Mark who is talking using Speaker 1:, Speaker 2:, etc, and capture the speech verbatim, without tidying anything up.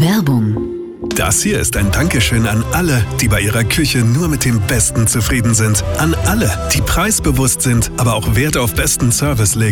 Speaker 1: Werbung.
Speaker 2: Das hier ist ein Dankeschön an alle, die bei ihrer Küche nur mit dem Besten zufrieden sind. An alle, die preisbewusst sind, aber auch Wert auf besten Service legen.